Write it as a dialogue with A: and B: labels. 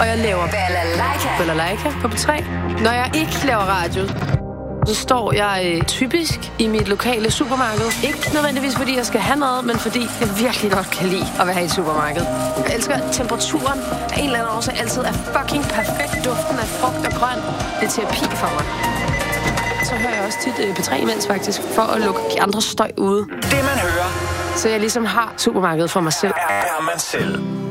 A: Og jeg laver Balalaika på P3. Når jeg ikke laver radio, så står jeg typisk i mit lokale supermarked. Ikke nødvendigvis fordi jeg skal have noget, men fordi jeg virkelig godt kan lide at være i et supermarked. Jeg elsker temperaturen af en eller anden årsag altid er fucking perfekt. Duften af frugt og grønt. Det er terapi for mig. Så hører jeg også tit P3 imens faktisk, for at lukke de andre støj ude.
B: Det man hører,
A: så jeg ligesom har supermarkedet for mig selv.
B: er man selv.